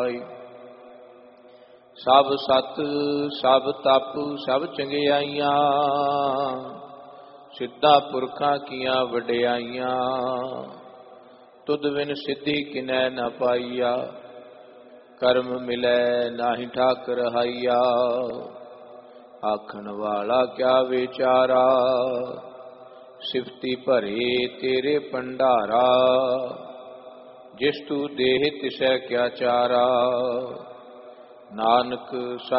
ਪਾਈ। ਸਭ ਸਤ ਸਭ ਤਪ ਸਭ ਚੰਗਿਆਈਆਂ, ਸਿੱਧਾ ਪੁਰਖਾਂ ਕੀਆਂ ਵਡਿਆਈਆਂ। ਤੁਧ ਬਿਨ ਸਿੱਧੀ ਕਿਨੈ ਨ ਪਾਈਆ, ਕਰਮ ਮਿਲੈ ਨਾਹੀ ਠਾਕ ਰਹਾਈਆ। ਆਖਣ ਵਾਲਾ ਕਿਆ ਵਿਚਾਰਾ, ਸਿਫਤੀ ਭਰੇ ਤੇਰੇ ਭੰਡਾਰਾ। ਜਿਸ ਤੂ ਦੇਹ ਤਿਸੈ ਕਿਆ ਚਾਰਾ, ਨਾਨਕ